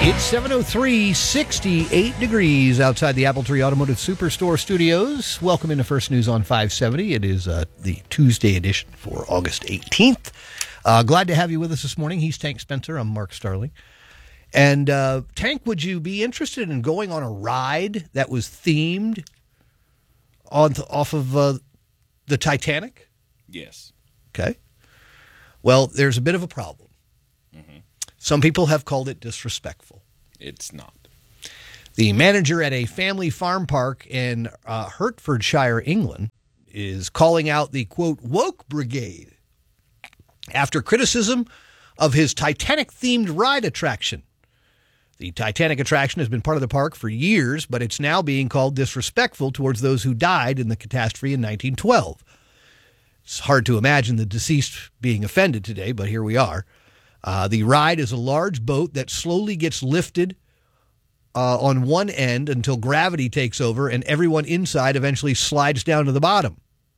It's 7:03, 68 degrees outside the Appletree Automotive Superstore studios. Welcome into First News on 570. It is the Tuesday edition for August 18th. Glad to have you with us this morning. He's Tank Spencer. I'm Mark Starling. And Tank, would you be interested in going on a ride that was themed off of the Titanic? Yes. Okay. Well, there's a bit of a problem. Some people have called it disrespectful. It's not. The manager at a family farm park in Hertfordshire, England, is calling out the, quote, woke brigade after criticism of his Titanic-themed ride attraction. The Titanic attraction has been part of the park for years, but it's now being called disrespectful towards those who died in the catastrophe in 1912. It's hard to imagine the deceased being offended today, but here we are. The ride is a large boat that slowly gets lifted on one end until gravity takes over and everyone inside eventually slides down to the bottom.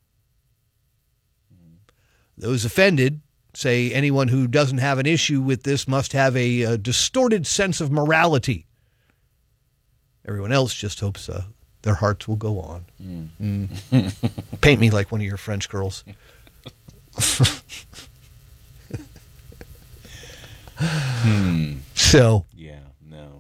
Those offended say anyone who doesn't have an issue with this must have a distorted sense of morality. Everyone else just hopes their hearts will go on. Paint me like one of your French girls. So Yeah, no.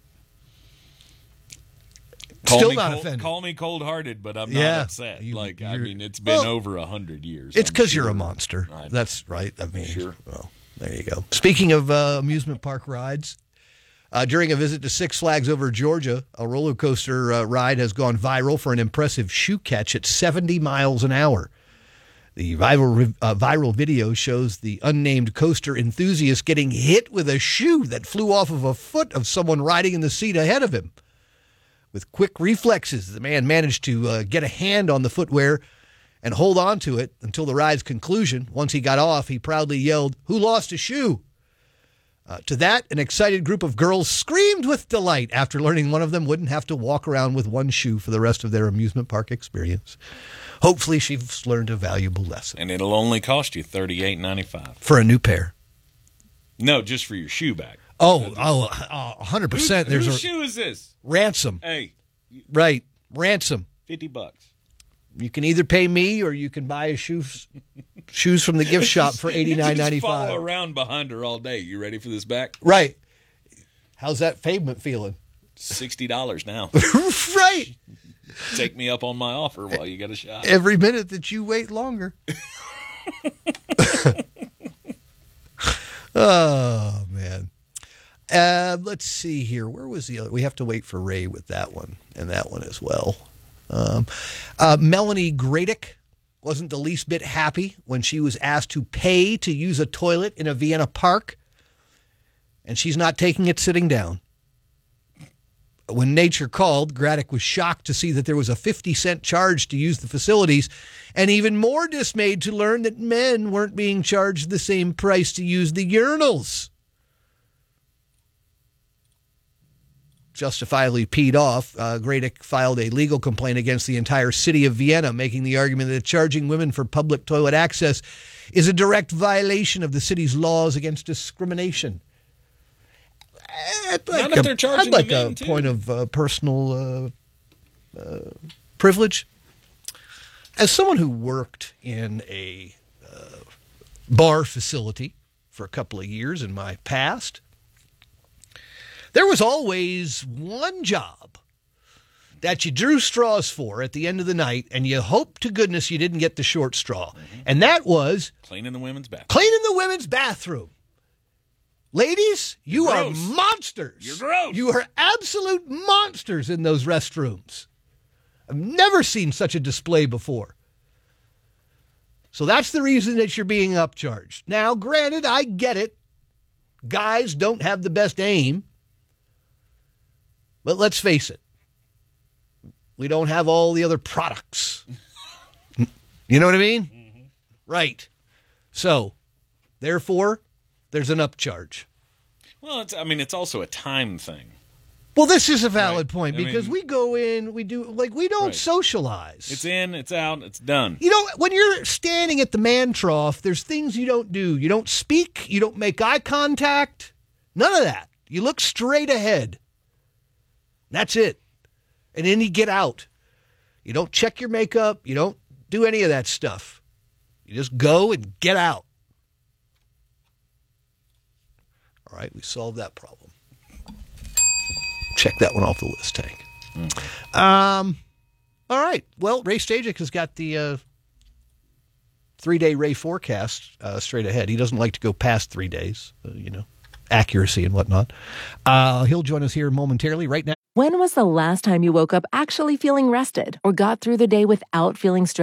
Still not offended. Call me cold-hearted, but I'm not upset. It's been over 100 years. It's because you're a monster. That's right. I mean, sure. Well, there you go. Speaking of amusement park rides, during a visit to Six Flags over Georgia, a roller coaster ride has gone viral for an impressive shoe catch at 70 miles an hour. The viral video shows the unnamed coaster enthusiast getting hit with a shoe that flew off of a foot of someone riding in the seat ahead of him. With quick reflexes, the man managed to get a hand on the footwear and hold on to it until the ride's conclusion. Once he got off, he proudly yelled, "Who lost a shoe?" To that, an excited group of girls screamed with delight after learning one of them wouldn't have to walk around with one shoe for the rest of their amusement park experience. Hopefully, she's learned a valuable lesson. And it'll only cost you $38.95 for a new pair. No, just for your shoe back. 100%. Whose shoe is this? Ransom. Hey. Right. Ransom. $50. You can either pay me or you can buy shoes from the gift shop for $89.95. Just follow around behind her all day. You ready for this back? Right. How's that pavement feeling? $60 now. Right. Take me up on my offer while you got a shot. Every minute that you wait longer. Oh, man. Let's see here. Where was the other? We have to wait for Ray with that one and that one as well. Melanie Gradick wasn't the least bit happy when she was asked to pay to use a toilet in a Vienna park, and she's not taking it sitting down. When Nature called, Gradick was shocked to see that there was a 50-cent charge to use the facilities, and even more dismayed to learn that men weren't being charged the same price to use the urinals. Justifiably peed off, Gradick filed a legal complaint against the entire city of Vienna, making the argument that charging women for public toilet access is a direct violation of the city's laws against discrimination. Not if they're charging I'd like the men, a too. point of personal privilege. As someone who worked in a bar facility for a couple of years in my past, there was always one job that you drew straws for at the end of the night, and you hoped to goodness you didn't get the short straw. And that was Cleaning the women's bathroom. cleaning the women's bathroom. Ladies, you are gross. monsters. You're gross. You are absolute monsters in those restrooms. I've never seen such a display before. So that's the reason that you're being upcharged. Now, granted, I get it. Guys don't have the best aim. But let's face it. We don't have all the other products. You know what I mean? Mm-hmm. Right. So, therefore, there's an upcharge. Well, it's also a time thing. Well, this is a valid Right. point I because mean- we go in, we do, like, we don't Right. socialize. It's in, it's out, it's done. You know, when you're standing at the man trough, there's things you don't do. You don't speak. You don't make eye contact. None of that. You look straight ahead. That's it. And then you get out. You don't check your makeup. You don't do any of that stuff. You just go and get out. All right, we solved that problem. Check that one off the list, Tank. All right. Well, Ray Stajek has got the 3-day Ray forecast straight ahead. He doesn't like to go past 3 days, accuracy and whatnot. He'll join us here momentarily right now. When was the last time you woke up actually feeling rested or got through the day without feeling stressed?